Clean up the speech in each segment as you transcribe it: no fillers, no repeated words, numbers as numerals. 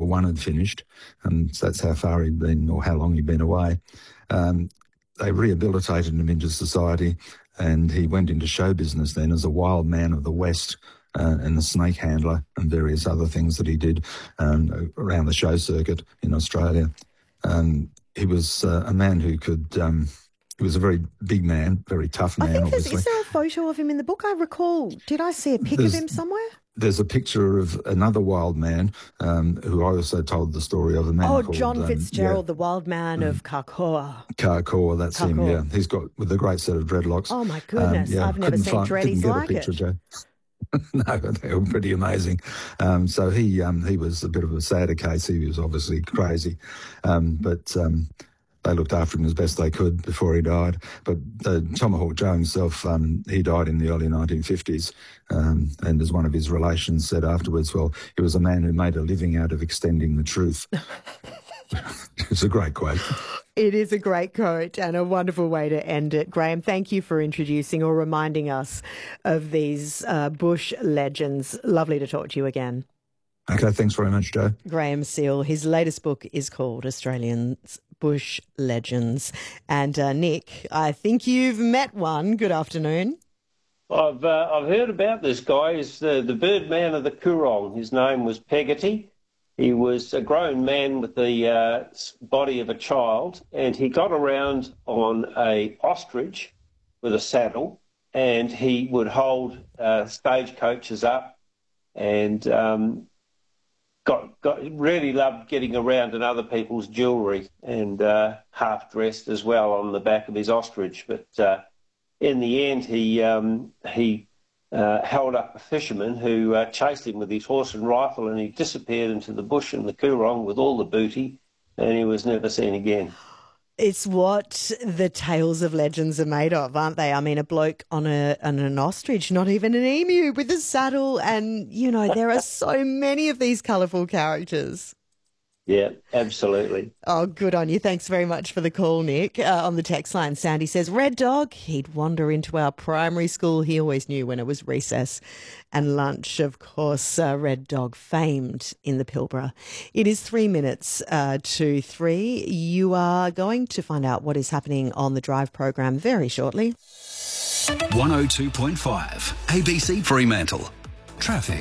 one had finished, and so that's how far he'd been or how long he'd been away. They rehabilitated him into society, and he went into show business then as a wild man of the West and a snake handler and various other things that he did around the show circuit in Australia. He was a man who could... he was a very big man, very tough man, obviously. Is there a photo of him in the book? I recall, did I see a pic of him somewhere? There's a picture of another wild man who I also told the story of, a man called... John Fitzgerald, the wild man of Carcoar. Carcoar, that's him, yeah. He's got with a great set of dreadlocks. Oh, my goodness. I've never seen dreadies like it. Joe. No, they were pretty amazing. So he was a bit of a sadder case. He was obviously crazy. But they looked after him as best they could before he died. But Tomahawk Joe himself, he died in the early 1950s. And as one of his relations said afterwards, well, he was a man who made a living out of extending the truth. It's a great quote. It is a great quote and a wonderful way to end it. Graham, thank you for introducing or reminding us of these bush legends. Lovely to talk to you again. Okay, thanks very much, Joe. Graham Seal, his latest book is called Australians Bush Legends. And Nick, I think you've met one. Good afternoon. I've heard about this guy. He's the Birdman of the Coorong. His name was Peggotty. He was a grown man with the body of a child, and he got around on a ostrich with a saddle, and he would hold stagecoaches up, and really loved getting around in other people's jewellery, and half dressed as well on the back of his ostrich. But in the end, he held up a fisherman who chased him with his horse and rifle, and he disappeared into the bush in the Coorong with all the booty, and he was never seen again. It's what the tales of legends are made of, aren't they? I mean, a bloke on an ostrich, not even an emu, with a saddle, and, you know, there are so many of these colourful characters. Yeah, absolutely. Oh, good on you. Thanks very much for the call, Nick. On the text line, Sandy says, Red Dog, he'd wander into our primary school. He always knew when it was recess and lunch. Of course, Red Dog famed in the Pilbara. It is 3 minutes to 3. You are going to find out what is happening on the Drive program very shortly. 102.5 ABC Fremantle. Traffic.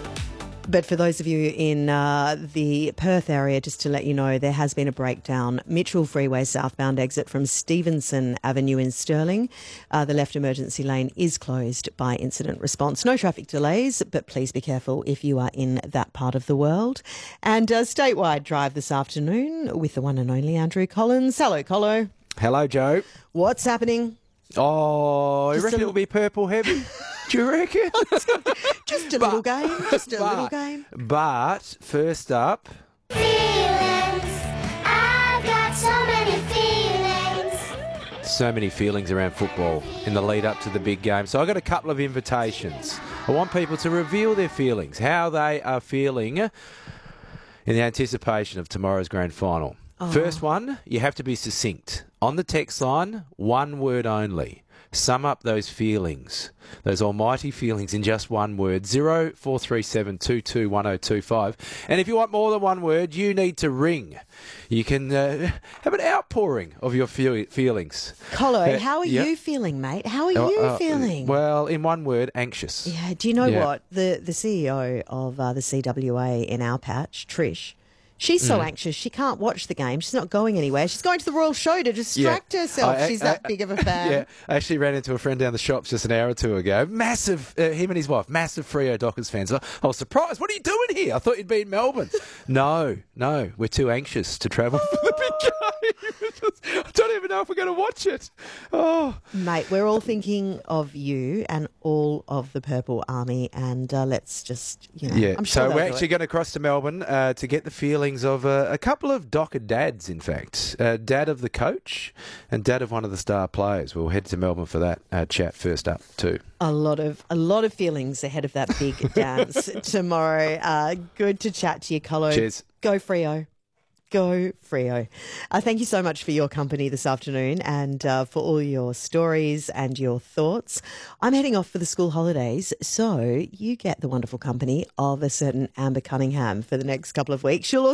But for those of you in the Perth area, just to let you know, there has been a breakdown. Mitchell Freeway southbound exit from Stevenson Avenue in Stirling. The left emergency lane is closed by incident response. No traffic delays, but please be careful if you are in that part of the world. And statewide drive this afternoon with the one and only Andrew Collins. Hello, Collo. Hello, Joe. What's happening? Oh, you reckon it'll be purple heavy? Do you reckon? Just a little game. Just a little game. But first up... Feelings. I've got so many feelings. So many feelings around football in the lead up to the big game. So I've got a couple of invitations. I want people to reveal their feelings, how they are feeling in the anticipation of tomorrow's grand final. Oh. First one, you have to be succinct. On the text line, one word only. Sum up those feelings, those almighty feelings in just one word. 0437 221025. And if you want more than one word, you need to ring. You can have an outpouring of your feelings. Collo, how are you feeling, mate? How are you feeling? Well, in one word, anxious. Yeah. Do you know what? The CEO of the CWA in our patch, Trish, she's so anxious she can't watch the game. She's not going anywhere. She's going to the Royal Show to distract herself. She's that big of a fan. Yeah, I actually ran into a friend down the shops just an hour or two ago. Massive, him and his wife, massive Freo Dockers fans. I was surprised. What are you doing here? I thought you'd be in Melbourne. No, we're too anxious to travel for the big game. I don't even know if we're going to watch it. Oh, mate, we're all thinking of you and all of the Purple Army, and let's just, I'm sure. So we're actually going to cross to Melbourne to get the feelings of a couple of Docker dads, in fact. Dad of the coach and dad of one of the star players. We'll head to Melbourne for that chat first up too. A lot of feelings ahead of that big dance tomorrow. Good to chat to you, Collo. Cheers. Go Freo. Go Freo. Thank you so much for your company this afternoon and for all your stories and your thoughts. I'm heading off for the school holidays, so you get the wonderful company of a certain Amber Cunningham for the next couple of weeks. She'll also